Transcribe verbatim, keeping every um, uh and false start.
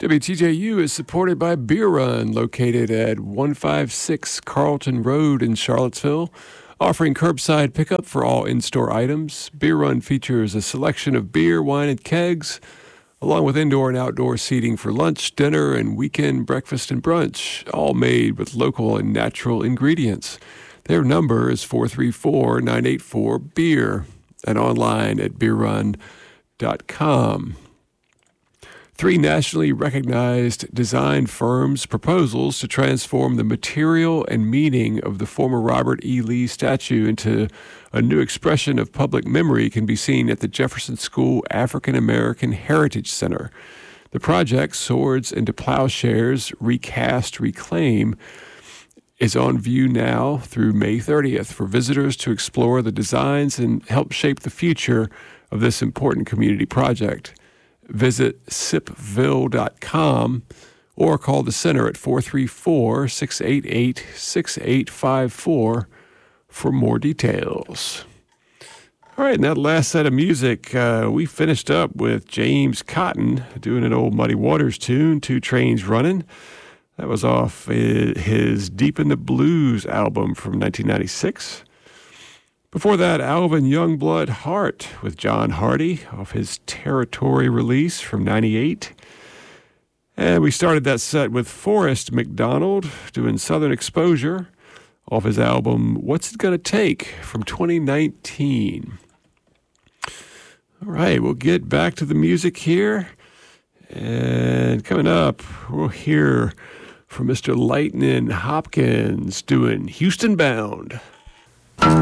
W T J U is supported by Beer Run, located at one fifty-six Carlton Road in Charlottesville, offering curbside pickup for all in-store items. Beer Run features a selection of beer, wine, and kegs, along with indoor and outdoor seating for lunch, dinner, and weekend breakfast and brunch, all made with local and natural ingredients. Their number is four three four, nine eight four, BEER and online at beer run dot com. Three nationally recognized design firms' proposals to transform the material and meaning of the former Robert E. Lee statue into a new expression of public memory can be seen at the Jefferson School African American Heritage Center. The project, Swords into Plowshares, Recast, Reclaim, is on view now through May thirtieth for visitors to explore the designs and help shape the future of this important community project. Visit sipville dot com or call the center at four three four, six eight eight, six eight five four for more details. All right, and that last set of music, uh, we finished up with James Cotton doing an old Muddy Waters tune, Two Trains Running. That was off his Deep in the Blues album from nineteen ninety-six. Before that, Alvin Youngblood Hart with John Hardy off his Territory release from ninety-eight. And we started that set with Forrest McDonald doing Southern Exposure off his album What's It Gonna Take from twenty nineteen. All right, we'll get back to the music here. And coming up, we'll hear from Mister Lightnin' Hopkins doing Houston Bound.